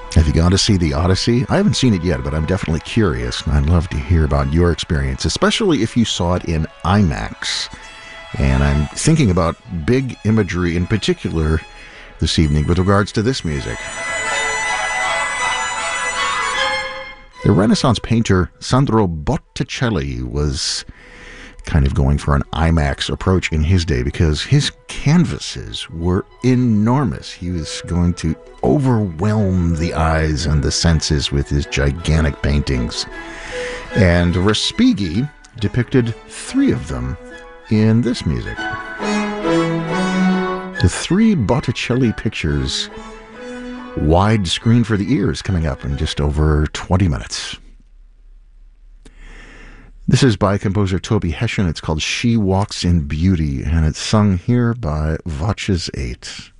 Have you gone to see The Odyssey? I haven't seen it yet, but I'm definitely curious, and I'd love to hear about your experience, especially if you saw it in IMAX. And I'm thinking about big imagery in particular this evening with regards to this music. The Renaissance painter Sandro Botticelli was kind of going for an IMAX approach in his day because his canvases were enormous. He was going to overwhelm the eyes and the senses with his gigantic paintings. And Respighi depicted 3 of them in this music. The 3 Botticelli pictures, widescreen for the ears, coming up in just over 20 minutes. This is by composer Toby Hession. It's called She Walks in Beauty, and it's sung here by Voces 8.